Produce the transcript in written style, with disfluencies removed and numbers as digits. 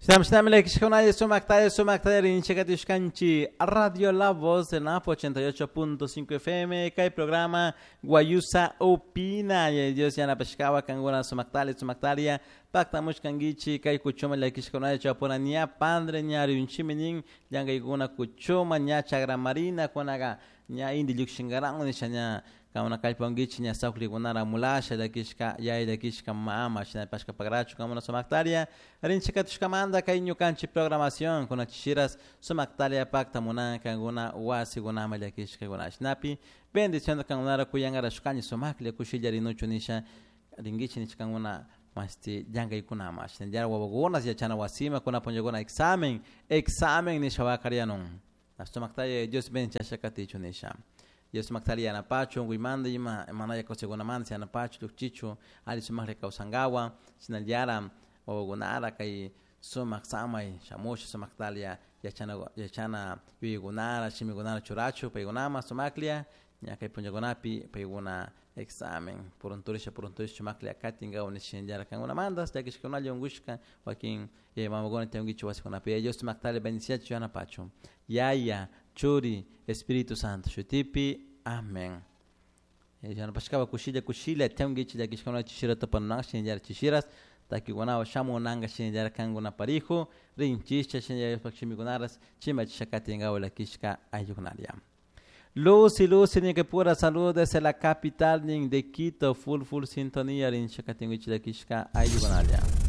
Shnamshnamile kishkunaye sumaktaye rinchekatishkanchi Radio La Voz de Napo 88.5 FM kai programa Guayusa Opina Dios yana pashkawa kanguna sumaktalia pakta mushkangichi kai kuchoma la kishkunaye chapona nya pandre nya rinchiminin yanga iguna kuchoma nya chagra marina konaga nya indi lukshingarang ni shanya kama kalpangichi nya sakli kunara mulasha da kishka yai da kishka mama shina pashka pagrachu kama na sumaktalia rinchekatishkamanda kai nyukanchi programación kuna chishiras sumaktalia pakta muna kanguna wasi guna malya kishka guna shnapi bendición kanguna kuyangara shukani sumakle kushilla rinuchu nisha ringichi nichkanguna masti janga ikuna mas njara wabogona ya chana wasima kuna ponjogona examen ni shawakarianon sumaktalia Dios benchashakati chunisha Dios maktalia na pacho nguimanda ima manaya ko segona mansi na pacho luchicho ali sumakle kausangawa sinaljara wagonara kai sumak samai shamosh sumaktalia yachana yugonara shimigonara churacho pegonama sumaklia nyaka ponjagonapi pegona examen porunturisha sumaklia katinga unishinjara kanguna mandas da kishkona jongushka wakin mamagona tengicho wasikona pe Dios maktalia bendicia chana pacho yaya churi Espíritu Santo shutipi amen jana pashkaba kushila tengichi da kishkona chishira topanang shinjara chishiras taki wana shamo nanga shinjara kanguna parijo rinchisha shinjara pakshimigunaras chima chishakatinga wala kishka ayukunaria Luz ni que pura salud desde la capital de Quito full sintonía rinchakatinga kishka ayukunaria